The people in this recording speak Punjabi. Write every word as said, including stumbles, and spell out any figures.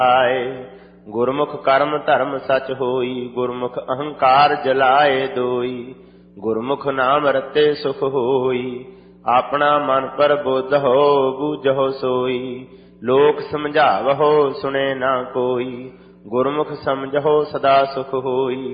ਆਏ। ਗੁਰਮੁਖ ਕਰਮ ਧਰਮ ਸਚ ਹੋਈ, ਗੁਰਮੁਖ ਅਹੰਕਾਰ ਜਲਾਏ ਦੋਈ। ਗੁਰਮੁਖ ਨਾਮ ਰਤੇ ਸੁਖ ਹੋਈ, ਆਪਣਾ ਮਨ ਪਰ ਬੁੱਧੋ ਬੂਝੋ ਸੋਈ। ਲੋਕ ਸਮਝਾਵਹੋ ਸੁਣੇ ਨਾ ਕੋਈ, ਗੁਰਮੁਖ ਸਮਝੋ ਸਦਾ ਸੁਖ ਹੋਈ।